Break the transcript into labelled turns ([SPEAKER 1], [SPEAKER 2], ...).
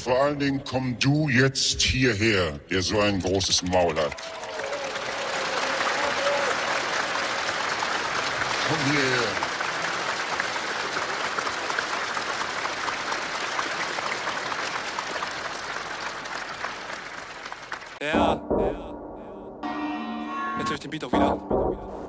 [SPEAKER 1] vor allen Dingen komm du jetzt hierher, der so ein großes Maul hat. Komm hierher.
[SPEAKER 2] Ja. Jetzt höre ich den Beat auch wieder.